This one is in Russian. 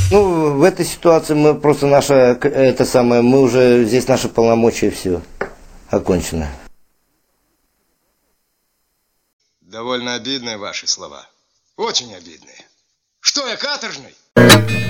Ну, в этой ситуации мы просто мы уже, здесь наши полномочия, все, окончено. Довольно обидные ваши слова. Очень обидные. Что я, каторжный?